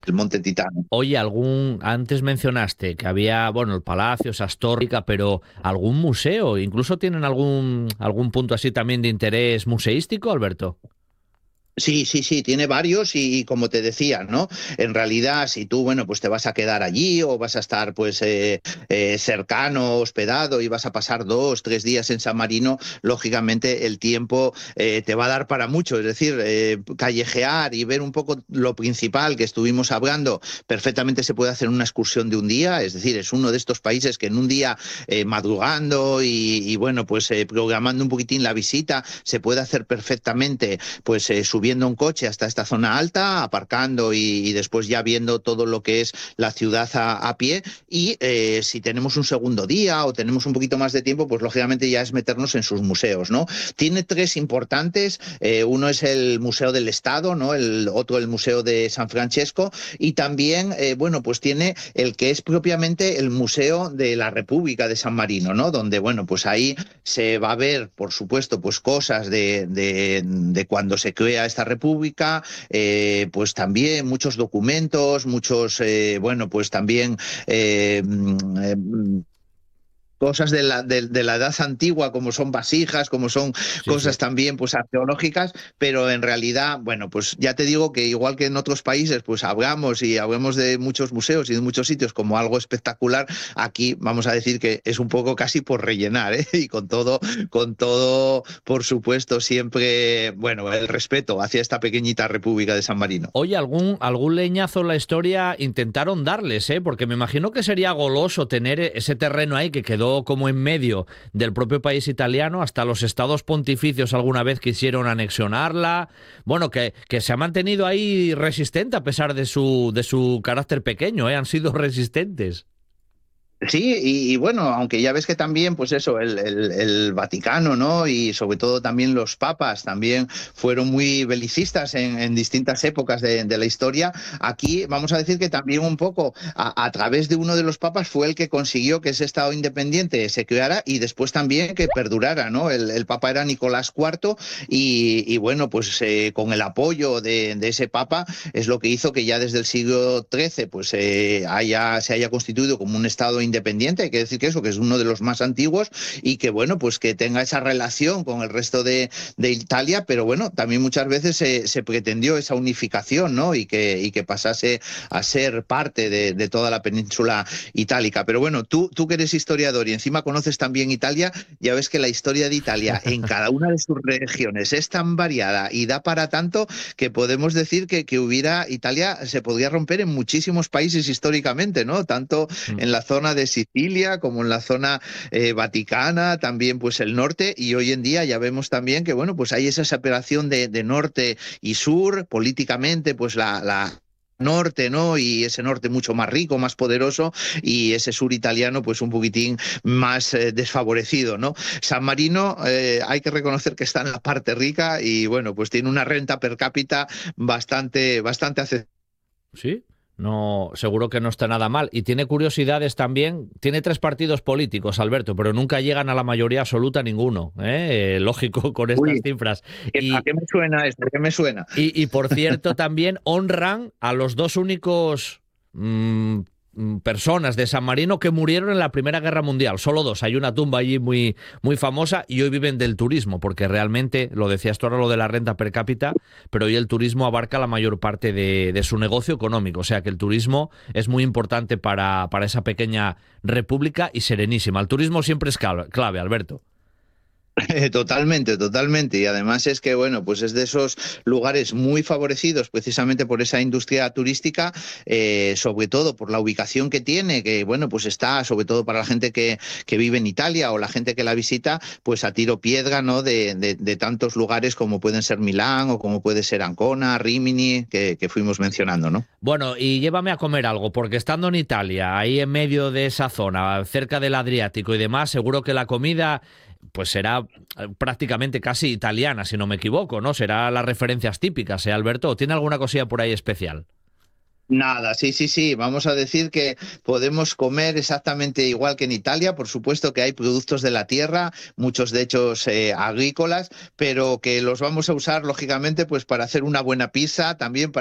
el Monte Titano. Oye, antes mencionaste que había, bueno, el Palacio, esa Astorga, pero algún museo, incluso tienen algún punto así también de interés museístico, Alberto. Sí, sí, sí, tiene varios y como te decía, ¿no? En realidad, si tú, bueno, pues te vas a quedar allí o vas a estar, pues, cercano, hospedado y vas a pasar 2, 3 días en San Marino, lógicamente el tiempo te va a dar para mucho. Es decir, callejear y ver un poco lo principal que estuvimos hablando, perfectamente se puede hacer una excursión de un día. Es decir, es uno de estos países que en un día madrugando bueno, pues programando un poquitín la visita, se puede hacer perfectamente, pues subiendo un coche hasta esta zona alta, aparcando después ya viendo todo lo que es la ciudad a pie. Y si tenemos un segundo día o tenemos un poquito más de tiempo, pues lógicamente ya es meternos en sus museos, ¿no? Tiene tres importantes. Uno es el Museo del Estado, ¿no? El otro, el Museo de San Francesco. Y también, bueno, pues tiene el que es propiamente el Museo de la República de San Marino, ¿no? Donde, bueno, pues ahí se va a ver, por supuesto, pues cosas de cuando se crea esta república, pues también muchos documentos, muchos, bueno, pues también eh, cosas de la edad antigua, como son vasijas, como son Sí, cosas sí. también pues arqueológicas, pero en realidad, bueno, pues ya te digo que igual que en otros países, pues hablamos de muchos museos y de muchos sitios como algo espectacular, aquí vamos a decir que es un poco casi por rellenar, ¿eh? Y con todo, por supuesto, siempre, bueno, el respeto hacia esta pequeñita República de San Marino. Oye, algún leñazo en la historia intentaron darles, ¿eh? Porque me imagino que sería goloso tener ese terreno ahí que quedó como en medio del propio país italiano. Hasta los estados pontificios alguna vez quisieron anexionarla. Bueno, que se ha mantenido ahí resistente a pesar de su carácter pequeño, ¿eh? Han sido resistentes. Sí, bueno, aunque ya ves que también, pues eso, el Vaticano, ¿no? Y sobre todo también los papas también fueron muy belicistas en distintas épocas de la historia. Aquí vamos a decir que también un poco a través de uno de los papas fue el que consiguió que ese Estado independiente se creara y después también que perdurara, ¿no? El papa era Nicolás IV bueno, pues con el apoyo de ese papa es lo que hizo que ya desde el siglo XIII pues se haya constituido como un Estado independiente. Hay que decir que eso, que es uno de los más antiguos y que, bueno, pues que tenga esa relación con el resto de Italia, pero bueno, también muchas veces se pretendió esa unificación, ¿no? Que pasase a ser parte de toda la península itálica. Pero bueno, tú que eres historiador y encima conoces también Italia, ya ves que la historia de Italia en cada una de sus regiones es tan variada y da para tanto que podemos decir que hubiera Italia se podría romper en muchísimos países históricamente, ¿no? Tanto Mm. en la zona de Sicilia como en la zona vaticana, también pues el norte, y hoy en día ya vemos también que, bueno, pues hay esa separación de norte y sur, políticamente, pues la norte, ¿no? Y ese norte mucho más rico, más poderoso, y ese sur italiano, pues un poquitín más desfavorecido, ¿no? San Marino, hay que reconocer que está en la parte rica y, bueno, pues tiene una renta per cápita bastante accesible. Sí, no, seguro que no está nada mal. Y tiene curiosidades también. Tiene tres partidos políticos, Alberto, pero nunca llegan a la mayoría absoluta ninguno. Lógico con estas Uy, cifras. ¿a Y, qué me suena esto? ¿A qué me suena? y por cierto, también honran a los dos únicos personas de San Marino que murieron en la Primera Guerra Mundial. Solo dos. Hay una tumba allí muy famosa y hoy viven del turismo, porque realmente, lo decías tú ahora, lo de la renta per cápita, pero hoy el turismo abarca la mayor parte de su negocio económico. O sea que el turismo es muy importante para esa pequeña república y serenísima. El turismo siempre es clave, Alberto. Totalmente, totalmente. Y además es que, bueno, pues es de esos lugares muy favorecidos precisamente por esa industria turística, sobre todo por la ubicación que tiene, que, bueno, pues está, sobre todo para la gente que vive en Italia o la gente que la visita, pues a tiro piedra, ¿no? De tantos lugares como pueden ser Milán o como puede ser Ancona, Rimini, que fuimos mencionando, ¿no? Bueno, y llévame a comer algo, porque estando en Italia, ahí en medio de esa zona, cerca del Adriático y demás, seguro que la comida pues será prácticamente casi italiana, si no me equivoco, ¿no? Será las referencias típicas, ¿eh, Alberto? ¿Tiene alguna cosilla por ahí especial? Nada, sí, sí, sí. Vamos a decir que podemos comer exactamente igual que en Italia. Por supuesto que hay productos de la tierra, muchos de hechos agrícolas, pero que los vamos a usar lógicamente pues para hacer una buena pizza, también